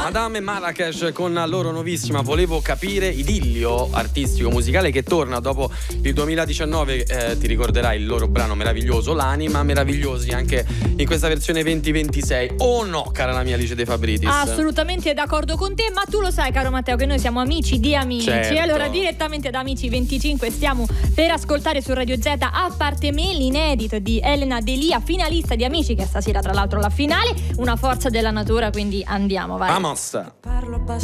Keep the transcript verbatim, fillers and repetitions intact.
Madame Marrakesh con la loro nuovissima Volevo capire, idillio artistico musicale che torna dopo il duemiladiciannove. Eh, ti ricorderai il loro brano meraviglioso L'anima, meravigliosi anche in questa versione duemilaventisei. Oh no, cara la mia Alice De Fabritis. Assolutamente d'accordo con te, ma tu lo sai, caro Matteo, che noi siamo amici di amici. Certo. E allora direttamente da Amici venticinque stiamo per ascoltare su Radio Z A parte me l'inedito di Elena Delia, finalista di Amici, che stasera tra l'altro la finale, una forza della natura, quindi andiamo, vai. Vamos. Parlo